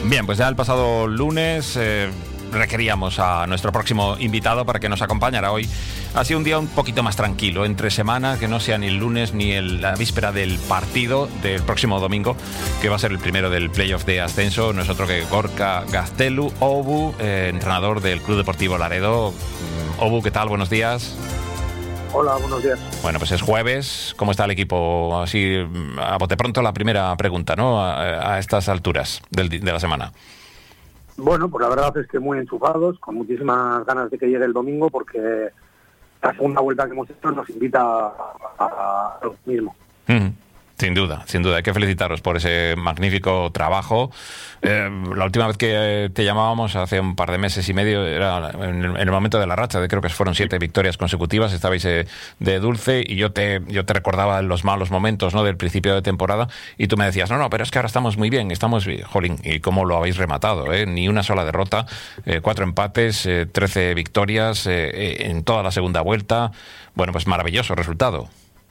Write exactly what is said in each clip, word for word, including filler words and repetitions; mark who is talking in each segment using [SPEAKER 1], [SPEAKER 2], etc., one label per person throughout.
[SPEAKER 1] Bien, pues ya el pasado lunes eh, requeríamos a nuestro próximo invitado para que nos acompañara hoy. Ha sido un día un poquito más tranquilo, entre semana, que no sea ni el lunes ni el, la víspera del partido del próximo domingo, que va a ser el primero del playoff de ascenso. No es otro que Gorka Gaztelu, Obu, eh, entrenador del Club Deportivo Laredo. Obu, ¿qué tal? Buenos días.
[SPEAKER 2] Hola, buenos días.
[SPEAKER 1] Bueno, pues es jueves. ¿Cómo está el equipo? Así, a bote pronto, la primera pregunta, ¿no? A, a estas alturas del, de la semana.
[SPEAKER 2] Bueno, pues la verdad es que muy enchufados, con muchísimas ganas de que llegue el domingo, porque la segunda vuelta que hemos hecho nos invita a, a, a lo mismo.
[SPEAKER 1] Mm-hmm. Sin duda, sin duda. Hay que felicitaros por ese magnífico trabajo. Eh, la última vez que te llamábamos, hace un par de meses y medio, era en el, en el momento de la racha, de creo que fueron siete victorias consecutivas, estabais eh, de dulce, y yo te yo te recordaba los malos momentos, ¿no?, del principio de temporada, y tú me decías, no, no, pero es que ahora estamos muy bien, estamos bien. Jolín, y cómo lo habéis rematado, ¿eh? Ni una sola derrota, eh, cuatro empates, eh, trece victorias eh, eh, en toda la segunda vuelta. Bueno, pues maravilloso resultado.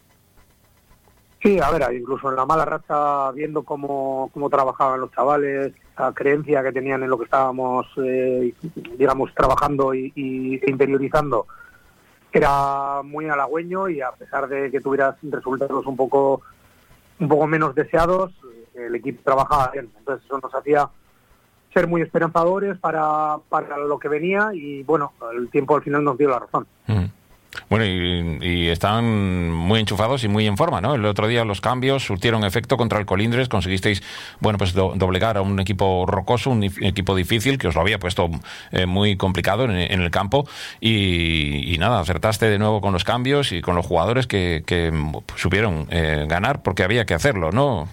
[SPEAKER 2] Sí, a ver, incluso en la mala racha, viendo cómo, cómo trabajaban los chavales, la creencia que tenían en lo que estábamos, eh, digamos, trabajando y, y interiorizando, era muy halagüeño, y a pesar de que tuvieras resultados un poco, un poco menos deseados, el equipo trabajaba bien. Entonces eso nos hacía ser muy esperanzadores para, para lo que venía, y bueno, el tiempo al final nos dio la razón.
[SPEAKER 1] Mm. Bueno, y, y están muy enchufados y muy en forma, ¿no? El otro día los cambios surtieron efecto contra el Colindres, conseguisteis, bueno, pues do, doblegar a un equipo rocoso, un equipo difícil, que os lo había puesto eh, muy complicado en, en el campo, y, y nada, acertaste de nuevo con los cambios y con los jugadores que, que supieron eh, ganar, porque había que hacerlo, ¿no?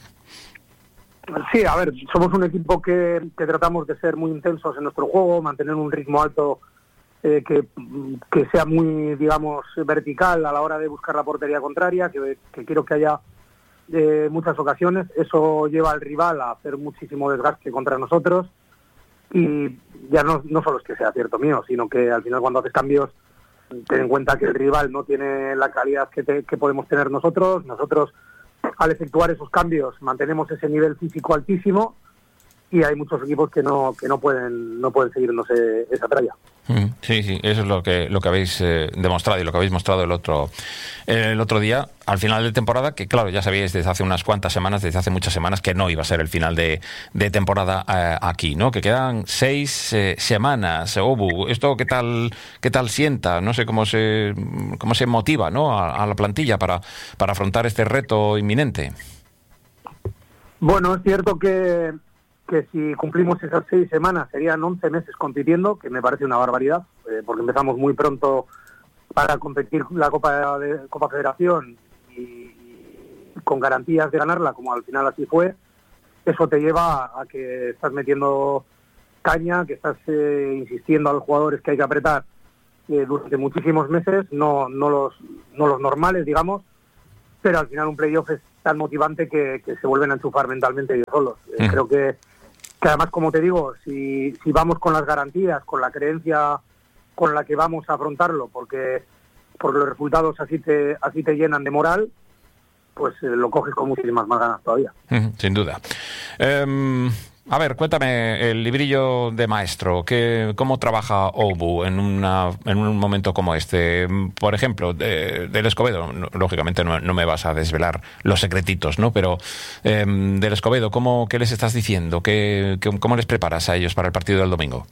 [SPEAKER 2] Sí, a ver, somos un equipo que, que tratamos de ser muy intensos en nuestro juego, mantener un ritmo alto, Eh, que, que sea muy, digamos, vertical a la hora de buscar la portería contraria, que, que quiero que haya eh, muchas ocasiones. Eso lleva al rival a hacer muchísimo desgaste contra nosotros, y ya no, no solo es que sea cierto mío, sino que al final, cuando haces cambios, ten en cuenta que el rival no tiene la calidad que, te, que podemos tener nosotros. Nosotros, al efectuar esos cambios, mantenemos ese nivel físico altísimo, y hay muchos equipos que no que no pueden no pueden seguirnos eh, esa tralla.
[SPEAKER 1] Sí, sí, eso es lo que lo que habéis eh, demostrado, y lo que habéis mostrado el otro el otro día, al final de temporada, que claro, ya sabíais desde hace unas cuantas semanas, desde hace muchas semanas, que no iba a ser el final de, de temporada eh, aquí, ¿no? Que quedan seis eh, semanas. Obu, ¿esto qué tal qué tal sienta? No sé cómo se cómo se motiva, ¿no?, a, a la plantilla para, para afrontar este reto inminente.
[SPEAKER 2] Bueno, es cierto que que si cumplimos esas seis semanas serían once meses compitiendo, que me parece una barbaridad, eh, porque empezamos muy pronto para competir la Copa de Copa Federación, y, y con garantías de ganarla, como al final así fue. Eso te lleva a, a que estás metiendo caña, que estás eh, insistiendo a los jugadores que hay que apretar eh, durante muchísimos meses, no no los no los normales, digamos, pero al final un playoff es tan motivante que, que se vuelven a enchufar mentalmente ellos solos. Eh, mm. Creo que que además, como te digo, si, si vamos con las garantías, con la creencia con la que vamos a afrontarlo, porque, porque los resultados así te así te llenan de moral, pues eh, lo coges con muchísimas más ganas todavía.
[SPEAKER 1] Sin duda. Um, a ver, cuéntame el librillo de maestro. ¿Qué, ¿Cómo trabaja Obu en, una, en un momento como este? Por ejemplo, de, del Escobedo, no, lógicamente no, no me vas a desvelar los secretitos, ¿no? Pero eh, del Escobedo, ¿cómo, ¿qué les estás diciendo? ¿Qué, qué, ¿Cómo les preparas a ellos para el partido del domingo?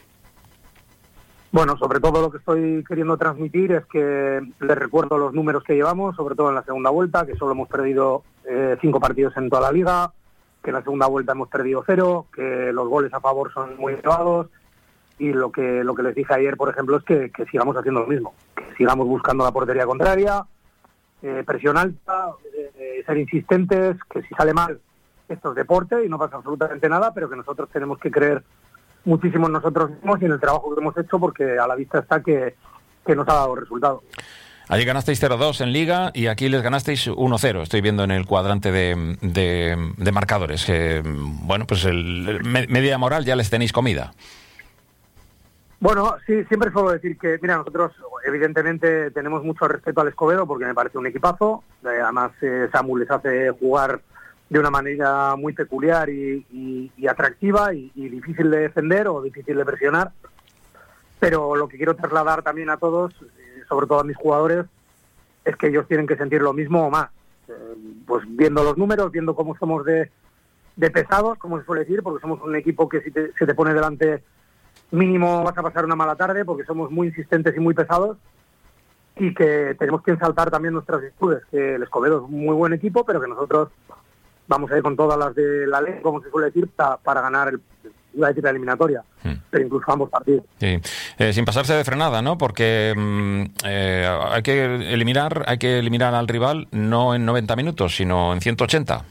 [SPEAKER 2] Bueno, sobre todo lo que estoy queriendo transmitir es que les recuerdo los números que llevamos, sobre todo en la segunda vuelta, que solo hemos perdido eh, cinco partidos en toda la liga, que en la segunda vuelta hemos perdido cero, que los goles a favor son muy elevados, y lo que lo que les dije ayer, por ejemplo, es que, que sigamos haciendo lo mismo, que sigamos buscando la portería contraria, eh, presión alta, eh, ser insistentes, que si sale mal, esto es deporte y no pasa absolutamente nada, pero que nosotros tenemos que creer muchísimo en nosotros mismos y en el trabajo que hemos hecho, porque a la vista está que, que nos ha dado resultados.
[SPEAKER 1] Allí ganasteis cero dos en Liga y aquí les ganasteis uno cero. Estoy viendo en el cuadrante de, de, de marcadores. Eh, bueno, pues el, el media moral ya les tenéis comida.
[SPEAKER 2] Bueno, sí, siempre suelo decir que, mira, nosotros evidentemente tenemos mucho respeto al Escobedo porque me parece un equipazo. Eh, además, eh, Samu les hace jugar de una manera muy peculiar y, y, y atractiva y, y difícil de defender o difícil de presionar. Pero lo que quiero trasladar también a todos, eh, sobre todo a mis jugadores, es que ellos tienen que sentir lo mismo o más. Eh, pues viendo los números, viendo cómo somos de, de pesados, como se suele decir, porque somos un equipo que si te, se te pone delante mínimo vas a pasar una mala tarde, porque somos muy insistentes y muy pesados, y que tenemos que ensaltar también nuestras virtudes, que el Escobedo es un muy buen equipo, pero que nosotros vamos a ir con todas las de la ley, como se suele decir, para, para ganar el, iba a decir la eliminatoria, mm. pero incluso ambos partidos.
[SPEAKER 1] Sí. Eh, sin pasarse de frenada, ¿no? Porque mm, eh, hay que eliminar, hay que eliminar al rival no en noventa minutos, sino en ciento ochenta.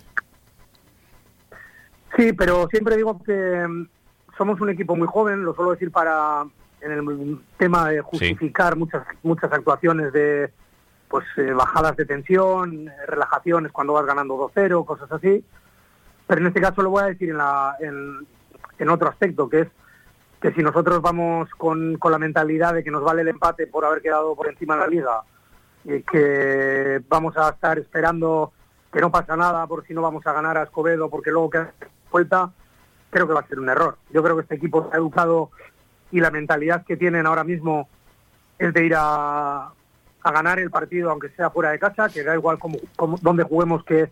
[SPEAKER 2] Sí, pero siempre digo que mm, somos un equipo muy joven, lo suelo decir para en el tema de justificar sí. muchas muchas actuaciones de pues eh, bajadas de tensión, relajaciones cuando vas ganando dos cero, cosas así. Pero en este caso lo voy a decir en la en, en otro aspecto, que es que si nosotros vamos con, con la mentalidad de que nos vale el empate por haber quedado por encima de la liga y que vamos a estar esperando que no pasa nada por si no vamos a ganar a Escobedo porque luego queda vuelta, creo que va a ser un error. Yo creo que este equipo se ha educado y la mentalidad que tienen ahora mismo es de ir a, a ganar el partido aunque sea fuera de casa, que da igual cómo, cómo, dónde juguemos, que,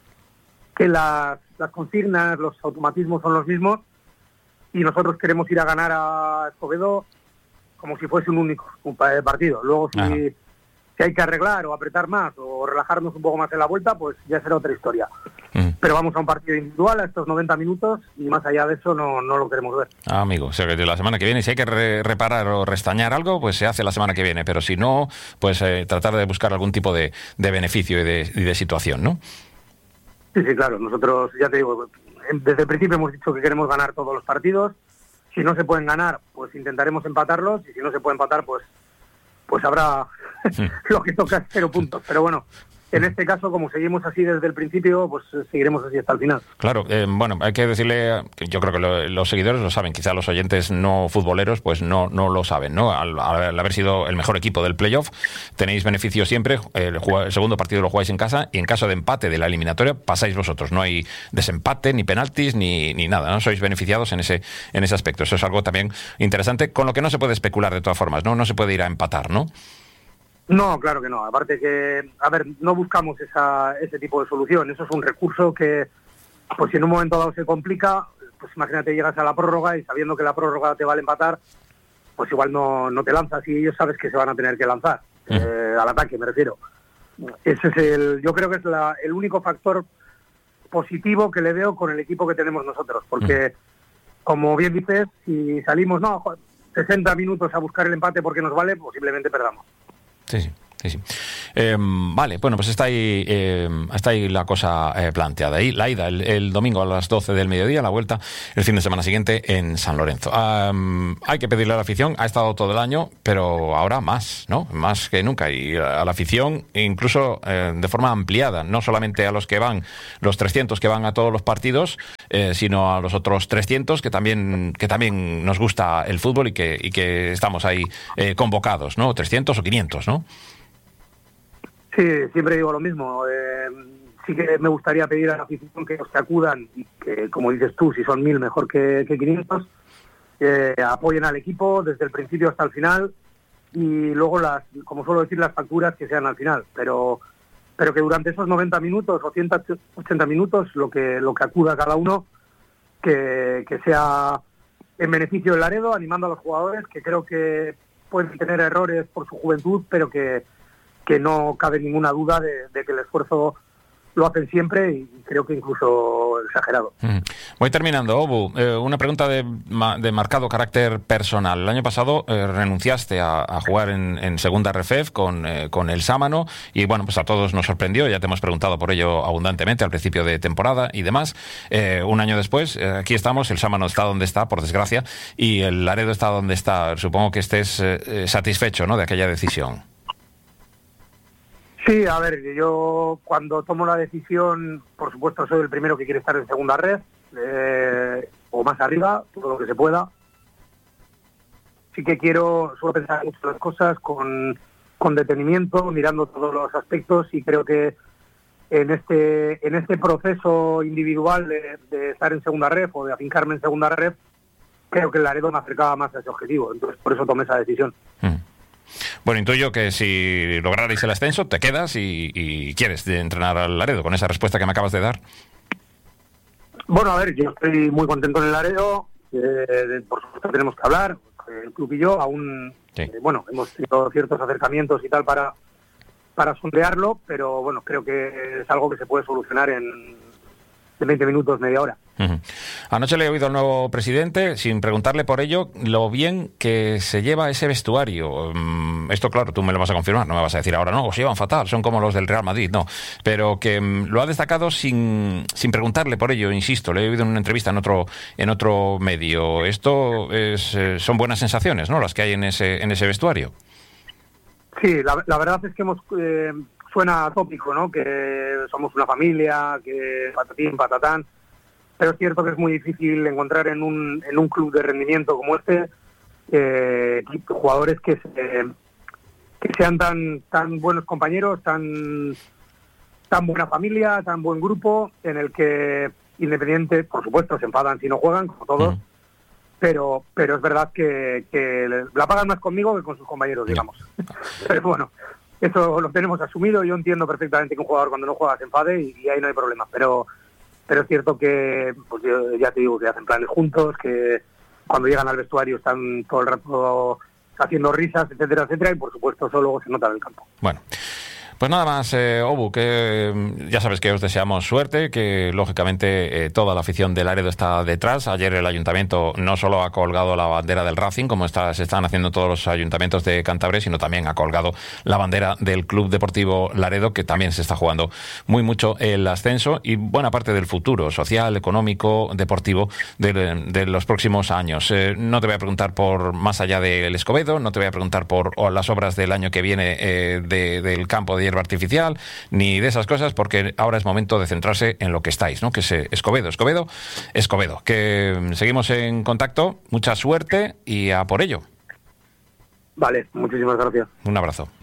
[SPEAKER 2] que las, las consignas, los automatismos son los mismos, y nosotros queremos ir a ganar a Escobedo como si fuese un único un partido. Luego si, si hay que arreglar o apretar más o relajarnos un poco más en la vuelta, pues ya será otra historia. Mm. Pero vamos a un partido individual a estos noventa minutos y más allá de eso no, no lo queremos ver.
[SPEAKER 1] Ah, amigo, o sea que la semana que viene si hay que re reparar o restañar algo, pues se hace la semana que viene, pero si no, pues eh, tratar de buscar algún tipo de, de beneficio y de, y de situación, ¿no?
[SPEAKER 2] Sí, sí, claro. Nosotros, ya te digo, desde el principio hemos dicho que queremos ganar todos los partidos. Si no se pueden ganar, pues intentaremos empatarlos, y si no se puede empatar, pues pues habrá sí. lo que toca es cero puntos. Pero bueno, en este caso, como seguimos así desde el principio, pues seguiremos así hasta el final.
[SPEAKER 1] Claro, eh, bueno, hay que decirle, que yo creo que lo, los seguidores lo saben, quizá los oyentes no futboleros pues no no lo saben, ¿no? Al, al haber sido el mejor equipo del playoff, tenéis beneficio siempre, el, el segundo partido lo jugáis en casa, y en caso de empate de la eliminatoria pasáis vosotros, no hay desempate, ni penaltis, ni, ni nada, ¿no? Sois beneficiados en ese en ese aspecto. Eso es algo también interesante, con lo que no se puede especular de todas formas, ¿no? No se puede ir a empatar, ¿no?
[SPEAKER 2] No, claro que no. Aparte que, a ver, no buscamos esa, ese tipo de solución. Eso es un recurso que, pues si en un momento dado se complica, pues imagínate, llegas a la prórroga y sabiendo que la prórroga te va a empatar, pues igual no, no te lanzas y ellos sabes que se van a tener que lanzar, uh-huh. eh, al ataque me refiero. Ese es el, yo creo que es la, el único factor positivo que le veo con el equipo que tenemos nosotros, porque uh-huh. como bien dices, si salimos no sesenta minutos a buscar el empate porque nos vale, posiblemente perdamos.
[SPEAKER 1] Sí, sí, sí, sí. Eh, vale, bueno, pues está ahí, eh, está ahí la cosa eh, planteada. Y la ida el, el domingo a las doce del mediodía, la vuelta el fin de semana siguiente en San Lorenzo. Um, hay que pedirle a la afición, ha estado todo el año, pero ahora más, ¿no? Más que nunca. Y a la afición, incluso eh, de forma ampliada, no solamente a los que van, los trescientos que van a todos los partidos, eh, sino a los otros trescientos que también, que también nos gusta el fútbol y que, y que estamos ahí eh, convocados, ¿no? trescientos o quinientos, ¿no?
[SPEAKER 2] Sí, siempre digo lo mismo. Eh, sí que me gustaría pedir a la afición que los que acudan y que, como dices tú, si son mil mejor que, que quinientos, eh, apoyen al equipo desde el principio hasta el final, y luego, las, como suelo decir, las facturas que sean al final. Pero pero que durante esos noventa minutos o ciento ochenta minutos, lo que lo que acuda cada uno, que, que sea en beneficio del Laredo, animando a los jugadores, que creo que pueden tener errores por su juventud, pero que que no cabe ninguna duda de, de que el esfuerzo lo hacen siempre, y creo que incluso exagerado. Mm.
[SPEAKER 1] Voy terminando, Obu. Eh, una pregunta de, de marcado carácter personal. El año pasado eh, renunciaste a, a jugar en, en segunda R F E F con, eh, con el Sámano, y bueno, pues a todos nos sorprendió, ya te hemos preguntado por ello abundantemente al principio de temporada y demás. Eh, un año después, eh, aquí estamos, el Sámano está donde está, por desgracia, y el Laredo está donde está. Supongo que estés eh, satisfecho, ¿no?, de aquella decisión.
[SPEAKER 2] Sí, a ver, yo cuando tomo la decisión, por supuesto soy el primero que quiere estar en segunda red, eh, o más arriba, todo lo que se pueda. Sí que quiero, suelo pensar mucho las cosas con, con detenimiento, mirando todos los aspectos, y creo que, en este en este proceso individual de, de estar en segunda ref o de afincarme en segunda ref, creo que el Laredo me acercaba más a ese objetivo. Entonces, por eso tomé esa decisión.
[SPEAKER 1] Mm. Bueno, intuyo que si lograrais el ascenso, te quedas y, y quieres de entrenar al Laredo, con esa respuesta que me acabas de dar.
[SPEAKER 2] Bueno, a ver, yo estoy muy contento en el Laredo. Eh, por supuesto tenemos que hablar, el club y yo, aún, sí. eh, bueno, hemos tenido ciertos acercamientos y tal para, para sondearlo, pero bueno, creo que es algo que se puede solucionar en, en veinte minutos, media hora.
[SPEAKER 1] Uh-huh. Anoche le he oído al nuevo presidente, sin preguntarle por ello, lo bien que se lleva ese vestuario. Um, esto, claro, tú me lo vas a confirmar, no me vas a decir ahora, no, os llevan fatal, son como los del Real Madrid, no. Pero que um, lo ha destacado sin, sin preguntarle por ello, insisto, le he oído en una entrevista en otro, en otro medio. Esto es, eh, son buenas sensaciones, ¿no?, las que hay en ese, en ese vestuario.
[SPEAKER 2] Sí, la, la verdad es que hemos... Eh, suena tópico, ¿no?, que somos una familia, que patatín, patatán. Pero es cierto que es muy difícil encontrar en un en un club de rendimiento como este eh, jugadores que se, que sean tan tan buenos compañeros, tan tan buena familia, tan buen grupo, en el que Independiente, por supuesto, se enfadan si no juegan, como todos, uh-huh. pero pero es verdad que, que la pagan más conmigo que con sus compañeros, digamos. Yeah. Pero bueno, eso lo tenemos asumido. Yo entiendo perfectamente que un jugador cuando no juega se enfade y, y ahí no hay problema, pero Pero es cierto que, pues yo ya te digo, que hacen planes juntos, que cuando llegan al vestuario están todo el rato haciendo risas, etcétera, etcétera, y por supuesto eso luego se nota en el campo.
[SPEAKER 1] Bueno. Pues nada más, eh, Obu, que ya sabes que os deseamos suerte, que lógicamente eh, toda la afición del Laredo está detrás. Ayer el ayuntamiento no solo ha colgado la bandera del Racing, como está, se están haciendo todos los ayuntamientos de Cantabria, sino también ha colgado la bandera del Club Deportivo Laredo, que también se está jugando muy mucho el ascenso y buena parte del futuro social, económico, deportivo de, de los próximos años. Eh, no te voy a preguntar por más allá del Escobedo, no te voy a preguntar por las obras del año que viene eh, de, del campo de artificial, ni de esas cosas, porque ahora es momento de centrarse en lo que estáis, ¿no?, que es Escobedo, Escobedo, Escobedo. Que seguimos en contacto, mucha suerte y a por ello.
[SPEAKER 2] Vale, muchísimas gracias.
[SPEAKER 1] Un abrazo.